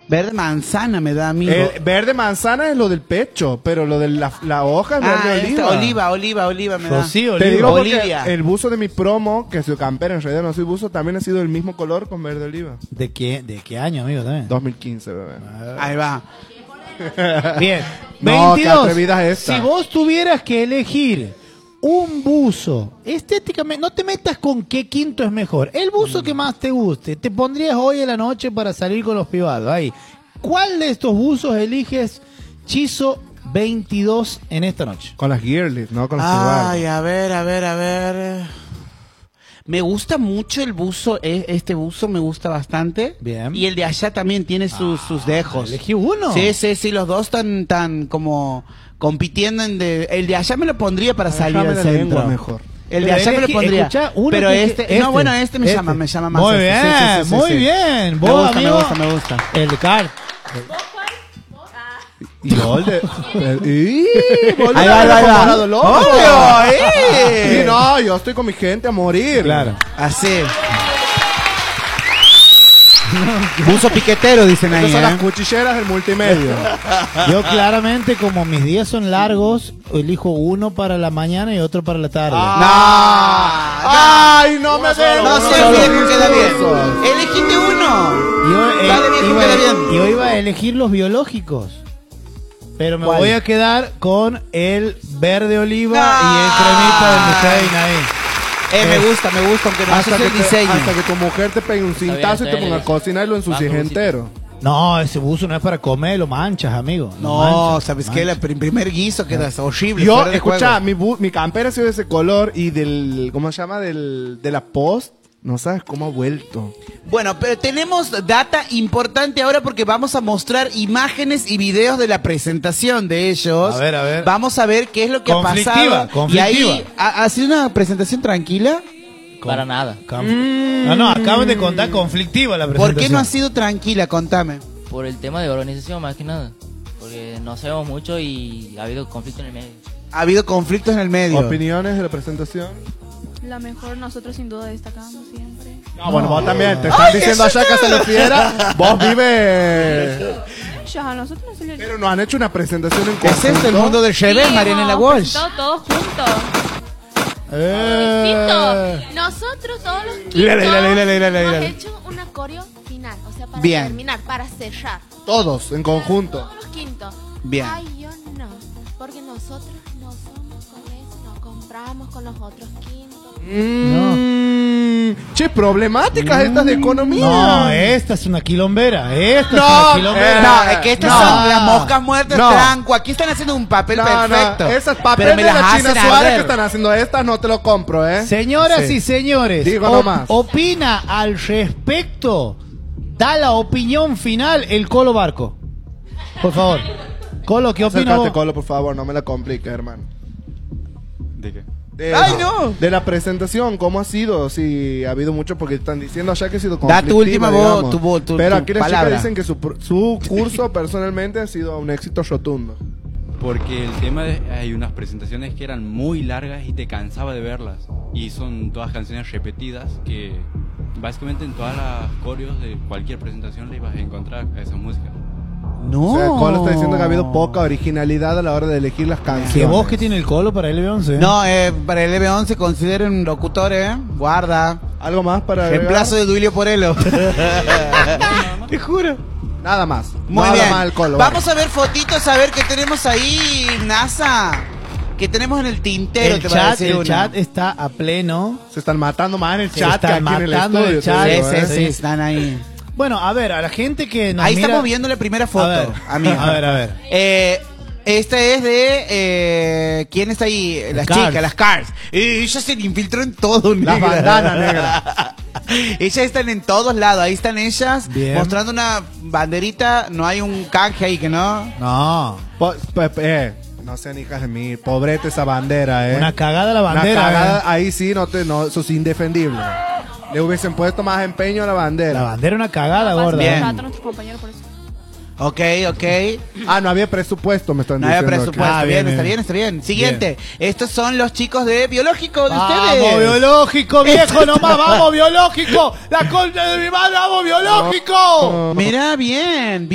Verde manzana me da a mí. Verde manzana es lo del pecho, pero lo de la hoja es verde oliva me da. Rocío, Te digo porque Olivia. el buzo de mi promo, que soy campera, en realidad no soy buzo, también ha sido el mismo color con verde oliva. ¿De qué año, amigo? También. 2015, bebé. Ahí va. Bien. No, 22. qué atrevida es esta. Si vos tuvieras que elegir un buzo, estéticamente, no te metas con qué quinto es mejor. El buzo que más te guste, te pondrías hoy en la noche para salir con los privados. Ahí. ¿Cuál de estos buzos eliges, Chizo 22, en esta noche? Con las girlies, no con las Ay, privadas. a ver. Me gusta mucho el buzo, este buzo me gusta bastante. Bien. Y el de allá también tiene sus dejos. ¿Elegí uno? Sí, los dos tan como compitiendo el de allá me lo pondría para salir Déjame al la centro. lengua mejor. El de Pero allá me lo elegí- pondría. escuchá, uno Pero que- este me llama más. Muy este. bien, Sí, muy sí. bien. Me ¿Vos, gusta, amigo? me gusta. El card. Y gol de... boludo, Ahí va. comparado, loco. ¡Obvio! Sí, no, yo estoy con mi gente a morir. Claro. Así. Buzo piquetero, dicen ahí, Estas son las cuchilleras del multimedia. Yo claramente, como mis días son largos, elijo uno para la mañana y otro para la tarde. ¡Ay, no me veo! No sé, viejo, queda bien. Elegiste uno. Dale, viejo, queda bien. Yo iba a elegir los biológicos. Pero me ¿Cuál? voy a quedar con el verde oliva No. y el cremita del Hussein ahí. Me gusta, aunque no Hasta sé el que, diseño. hasta que tu mujer te pegue un cintazo y te ponga a cocinar y lo ensucies entero. No, ese buzo no es para comer, lo manchas, amigo. Lo No, manchas, ¿sabes lo qué? manchas. El primer guiso queda horrible. Yo, fuera de escucha, juego. mi campera ha sido de ese color y del, ¿cómo se llama? De la post, no sabes cómo ha vuelto. Bueno, pero tenemos data importante ahora porque vamos a mostrar imágenes y videos de la presentación de ellos. A ver. Vamos a ver qué es lo que ha Conflictiva, pasado. Y ahí, conflictiva. ¿ha sido una presentación tranquila? Para nada. No, acaban de contar conflictiva la presentación. ¿Por qué no ha sido tranquila? Contame. Por el tema de organización más que nada. Porque no sabemos mucho y ha habido conflicto en el medio. Ha habido conflictos en el medio. ¿Opiniones de la presentación? La mejor, nosotros sin duda destacamos siempre. No, bueno, vos también. Te están diciendo allá que se le fiera. Vos vives. Ya, a nosotros nos salió el... Pero nos han hecho una presentación en ¿Qué es esto? El conjunto. mundo del Chevet, Sí, Marianela hemos Walsh. presentado todos juntos. Nosotros, todos los quintos, Mira. hemos hecho una coreo final. O sea, para Bien. terminar, para cerrar. Todos, en conjunto. Todos los quintos. Bien. Ay, yo no. Porque nosotros no somos con eso, no compramos con los otros quintos. Che, problemáticas estas de economía. No, esta es una quilombera. Esta No, es una quilombera. No, es que estas No. son las moscas muertas No. tranco. Aquí están haciendo un papel perfecto. No, esas Pero papeles me de las la China hacen Suárez arder. que están haciendo estas no te lo compro, Señoras Sí. y señores, Digo nomás. opina al respecto. Da la opinión final el Colo Barco. Por favor. Colo, ¿qué opina Acércate, vos? Colo, por favor, no me la compliques, hermano. ¿De qué? ¡Ay, no! De la presentación, ¿cómo ha sido? Sí, ha habido mucho, porque están diciendo allá que ha sido Da conflictiva, tu última voz, digamos. tu Pero aquí las palabra. chicas dicen que su curso personalmente ha sido un éxito rotundo. Porque el tema de, hay unas presentaciones que eran muy largas y te cansaba de verlas. Y son todas canciones repetidas que básicamente en todas las coreos de cualquier presentación le ibas a encontrar a esa música. No. O sea, Colo está diciendo que ha habido poca originalidad a la hora de elegir las canciones. ¿Qué voz que tiene el Colo para LB11? No, para el LB11 consideren locutor, Guarda. ¿Algo más para Reemplazo de Duilio Porello. Te juro. Nada más. Muy Nada bien. más el Colo. Vamos a ver fotitos, a ver qué tenemos ahí, NASA. Que tenemos en el tintero, El te va a decir el uno. chat está a pleno. Se están matando más en el Se chat que están aquí en el matando estudio. el chat. te Sí, digo, sí, sí, están ahí. Bueno, a ver, a la gente que nos Ahí mira... estamos viendo la primera foto, A ver, amigo. a ver. Esta es de... ¿quién está ahí? Las Cars. chicas, las Cars. Ella se infiltró en todo, Las negra. bandanas negras. Ellas están en todos lados. Ahí están ellas Bien. mostrando una banderita. No hay un canje ahí que no. No, No sean hijas de mí. Pobrete esa bandera, una cagada la Una bandera. cagada, ahí sí, eso es indefendible. Le hubiesen puesto más empeño a la bandera. La bandera es una cagada, Capaz gorda. que Bien. tratan a nuestros compañeros por eso. Ok, ok. Ah, no había presupuesto, me están No había diciendo. presupuesto. Ah, bien, bien, está bien. bien, está bien. Siguiente. Estos son los chicos de Biológico de ustedes. ¡Vamos, biológico, viejo nomás! ¡Vamos, biológico! ¡La concha de mi madre, vamos, biológico! Mirá, bien.